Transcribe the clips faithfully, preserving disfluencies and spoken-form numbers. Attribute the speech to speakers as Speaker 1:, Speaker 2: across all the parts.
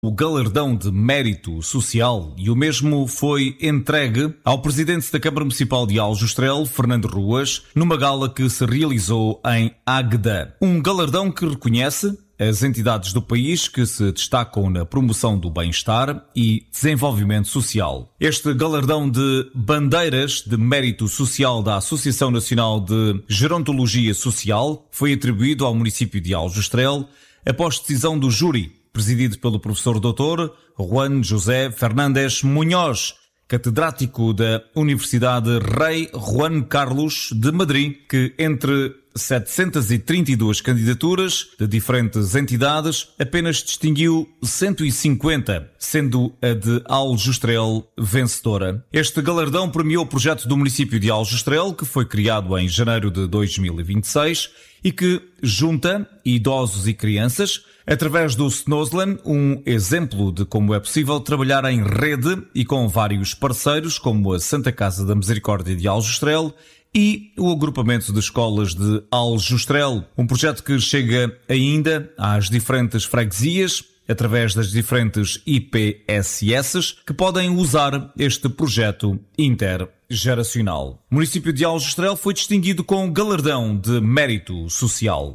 Speaker 1: o Galardão de Mérito Social e o mesmo foi entregue ao presidente da Câmara Municipal de Aljustrel, Fernando Ruas, numa gala que se realizou em Águeda. Um galardão que reconhece as entidades do país que se destacam na promoção do bem-estar e desenvolvimento social. Este galardão de bandeiras de mérito social da Associação Nacional de Gerontologia Social foi atribuído ao município de Aljustrel após decisão do júri, presidido pelo professor doutor Juan José Fernández Munhoz, catedrático da Universidade Rei Juan Carlos de Madrid, que entre setecentas e trinta e duas candidaturas de diferentes entidades apenas distinguiu cento e cinquenta, sendo a de Aljustrel vencedora. Este galardão premiou o projeto do município de Aljustrel, que foi criado em janeiro de dois mil e vinte e seis e que junta idosos e crianças através do Snozlan, um exemplo de como é possível trabalhar em rede e com vários parceiros como a Santa Casa da Misericórdia de Aljustrel e o agrupamento de escolas de Aljustrel, um projeto que chega ainda às diferentes freguesias através das diferentes I P S S que podem usar este projeto intergeracional. O município de Aljustrel foi distinguido com o Galardão de Mérito Social.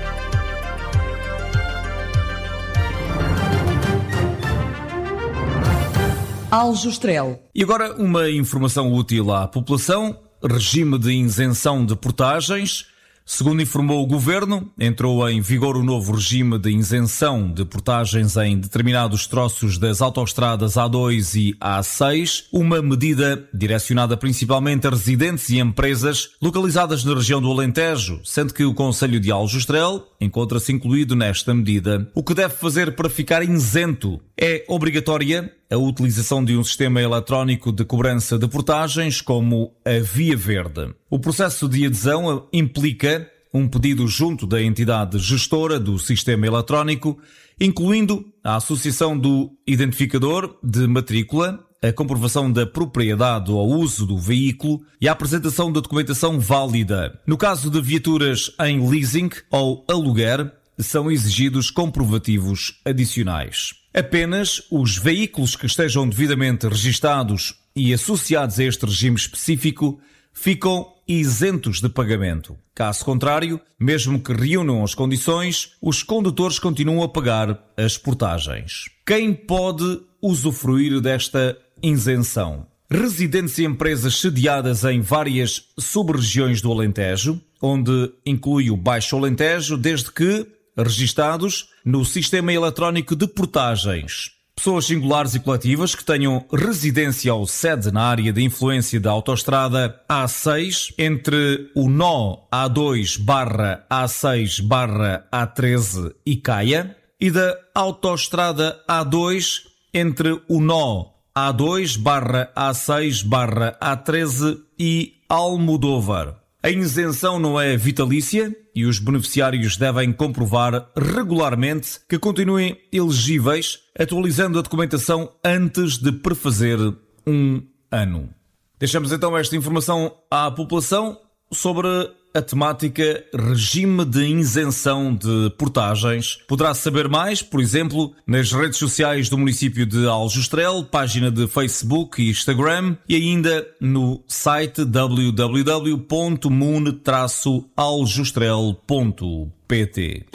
Speaker 2: Aljustrel.
Speaker 1: E agora uma informação útil à população. Regime de isenção de portagens. Segundo informou o Governo, entrou em vigor o novo regime de isenção de portagens em determinados troços das autoestradas A dois e A seis, uma medida direcionada principalmente a residentes e empresas localizadas na região do Alentejo, sendo que o concelho de Aljustrel encontra-se incluído nesta medida. O que deve fazer para ficar isento? É obrigatória a utilização de um sistema eletrónico de cobrança de portagens como a Via Verde. O processo de adesão implica um pedido junto da entidade gestora do sistema eletrónico, incluindo a associação do identificador de matrícula, a comprovação da propriedade ou uso do veículo e a apresentação da documentação válida. No caso de viaturas em leasing ou aluguer, são exigidos comprovativos adicionais. Apenas os veículos que estejam devidamente registados e associados a este regime específico ficam isentos de pagamento. Caso contrário, mesmo que reúnam as condições, os condutores continuam a pagar as portagens. Quem pode usufruir desta isenção? Residentes e empresas sediadas em várias sub-regiões do Alentejo, onde inclui o Baixo Alentejo, desde que registados no Sistema Eletrónico de Portagens. Pessoas singulares e coletivas que tenham residência ou sede na área de influência da autoestrada A seis, entre o nó A dois barra A seis barra A treze e Caia, e da autoestrada A dois entre o nó A dois barra A seis barra A treze e Almodóvar. A isenção não é vitalícia e os beneficiários devem comprovar regularmente que continuem elegíveis, atualizando a documentação antes de prefazer um ano. Deixamos então esta informação à população sobre a temática regime de isenção de portagens. Poderá saber mais, por exemplo, nas redes sociais do município de Aljustrel, página de Facebook e Instagram e ainda no site w w w ponto mun traço aljustrel ponto p t.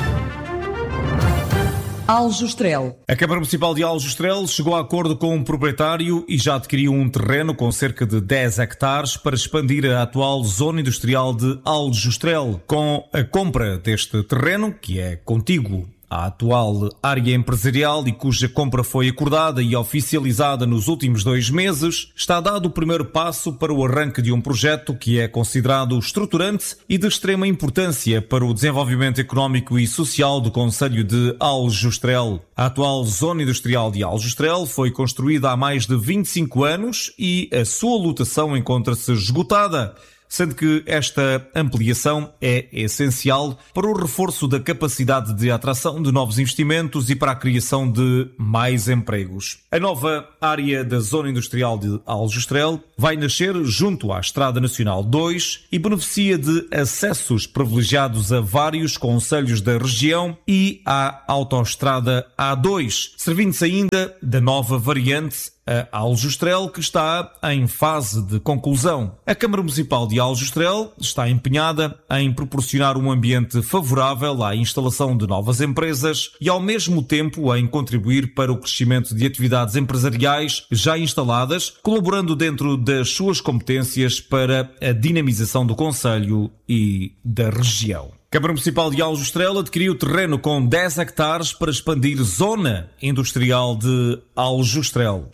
Speaker 2: Aljustrel.
Speaker 1: A Câmara Municipal de Aljustrel chegou a acordo com um proprietário e já adquiriu um terreno com cerca de dez hectares para expandir a atual zona industrial de Aljustrel. Com a compra deste terreno, que é contíguo à atual área empresarial e cuja compra foi acordada e oficializada nos últimos dois meses, está dado o primeiro passo para o arranque de um projeto que é considerado estruturante e de extrema importância para o desenvolvimento económico e social do concelho de Aljustrel. A atual zona industrial de Aljustrel foi construída há mais de vinte e cinco anos e a sua lotação encontra-se esgotada, sendo que esta ampliação é essencial para o reforço da capacidade de atração de novos investimentos e para a criação de mais empregos. A nova área da Zona Industrial de Aljustrel vai nascer junto à Estrada Nacional dois e beneficia de acessos privilegiados a vários concelhos da região e à Autoestrada A dois, servindo-se ainda da nova variante a Aljustrel, que está em fase de conclusão. A Câmara Municipal de Aljustrel está empenhada em proporcionar um ambiente favorável à instalação de novas empresas e, ao mesmo tempo, em contribuir para o crescimento de atividades empresariais já instaladas, colaborando dentro das suas competências para a dinamização do concelho e da região. A Câmara Municipal de Aljustrel adquiriu terreno com dez hectares para expandir Zona Industrial de Aljustrel.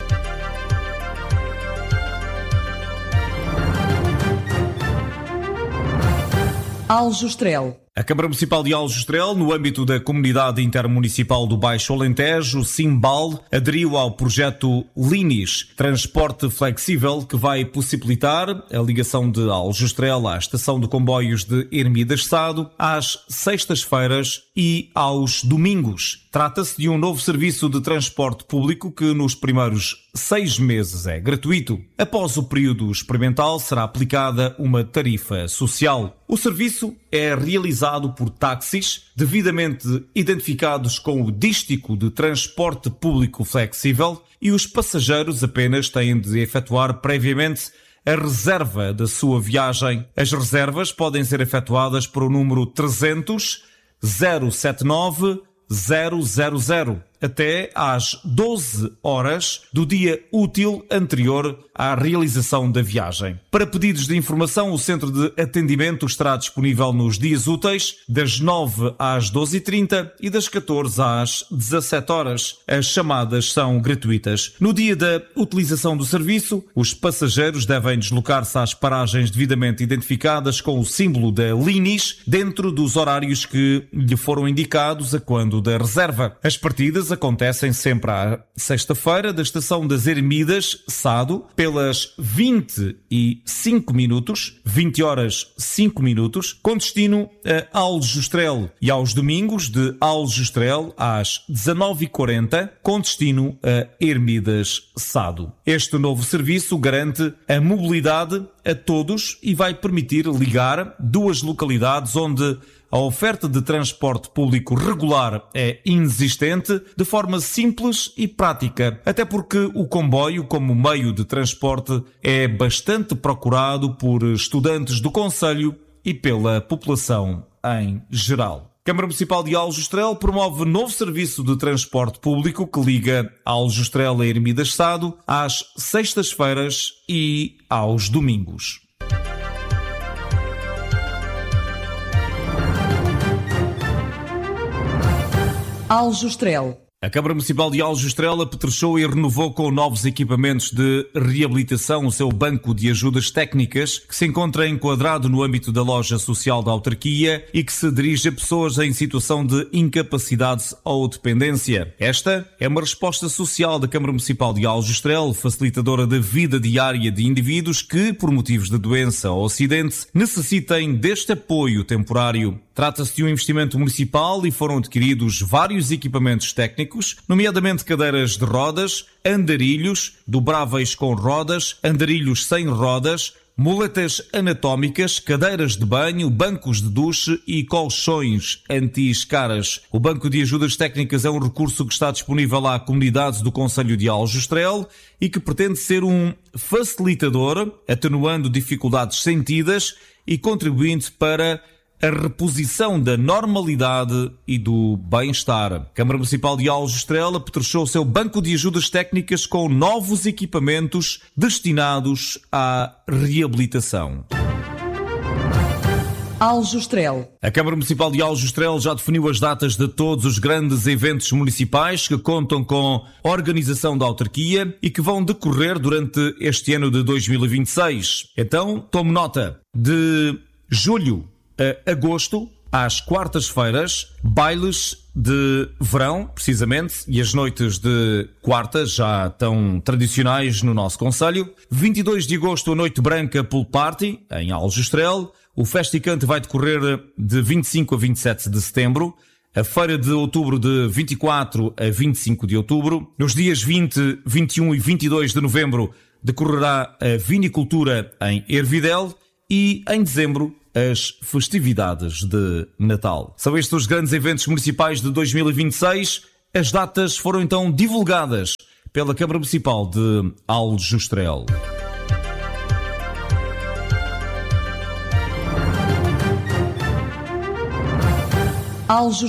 Speaker 2: Aljustrel.
Speaker 1: A Câmara Municipal de Aljustrel, no âmbito da Comunidade Intermunicipal do Baixo Alentejo, Simbal, aderiu ao projeto Linis, transporte flexível, que vai possibilitar a ligação de Aljustrel à estação de comboios de Ermidas Sado às sextas-feiras e aos domingos. Trata-se de um novo serviço de transporte público que nos primeiros seis meses é gratuito. Após o período experimental será aplicada uma tarifa social. O serviço é realizado por táxis devidamente identificados com o dístico de transporte público flexível e os passageiros apenas têm de efetuar previamente a reserva da sua viagem. As reservas podem ser efetuadas por o número trezentos, zero sete nove, zero zero zero até às doze horas do dia útil anterior à realização da viagem. Para pedidos de informação, o Centro de Atendimento estará disponível nos dias úteis, das nove às doze e trinta e das catorze às dezassete horas. As chamadas são gratuitas. No dia da utilização do serviço, os passageiros devem deslocar-se às paragens devidamente identificadas com o símbolo da Linis, dentro dos horários que lhe foram indicados a quando da reserva. As partidas acontecem sempre à sexta-feira da estação das Ermidas, Sado, pelas vinte e cinco minutos, vinte horas cinco minutos, com destino a Aljustrel, e aos domingos de Aljustrel às dezanove e quarenta, com destino a Ermidas, Sado. Este novo serviço garante a mobilidade a todos e vai permitir ligar duas localidades onde a oferta de transporte público regular é inexistente, de forma simples e prática, até porque o comboio como meio de transporte é bastante procurado por estudantes do concelho e pela população em geral. A Câmara Municipal de Aljustrel promove novo serviço de transporte público que liga Aljustrel a Ermidas Sado às sextas-feiras e aos domingos.
Speaker 2: Aljustrel.
Speaker 1: A Câmara Municipal de Aljustrel apetrechou e renovou com novos equipamentos de reabilitação o seu banco de ajudas técnicas, que se encontra enquadrado no âmbito da loja social da autarquia e que se dirige a pessoas em situação de incapacidade ou dependência. Esta é uma resposta social da Câmara Municipal de Aljustrel, facilitadora da vida diária de indivíduos que, por motivos de doença ou acidente, necessitem deste apoio temporário. Trata-se de um investimento municipal e foram adquiridos vários equipamentos técnicos, nomeadamente cadeiras de rodas, andarilhos, dobráveis com rodas, andarilhos sem rodas, muletas anatómicas, cadeiras de banho, bancos de duche e colchões anti-escaras. O Banco de Ajudas Técnicas é um recurso que está disponível à comunidade do concelho de Aljustrel e que pretende ser um facilitador, atenuando dificuldades sentidas e contribuindo para a reposição da normalidade e do bem-estar. A Câmara Municipal de Aljustrel apetrechou o seu banco de ajudas técnicas com novos equipamentos destinados à reabilitação.
Speaker 2: Aljustrel.
Speaker 1: A Câmara Municipal de Aljustrel já definiu as datas de todos os grandes eventos municipais que contam com a organização da autarquia e que vão decorrer durante este ano de dois mil e vinte e seis. Então, tome nota. De julho a agosto, às quartas-feiras, bailes de verão, precisamente, e as noites de quarta já tão tradicionais no nosso concelho. vinte e dois de agosto, a Noite Branca Pool Party, em Aljustrel. O Festicante vai decorrer de vinte e cinco a vinte e sete de setembro. A Feira de Outubro de vinte e quatro a vinte e cinco de outubro. Nos dias vinte, vinte e um e vinte e dois de novembro decorrerá a Vinicultura em Ervidel e em dezembro as festividades de Natal. São estes os grandes eventos municipais de dois mil e vinte e seis. As datas foram então divulgadas pela Câmara Municipal de Aljustrel.
Speaker 2: Aljustrel.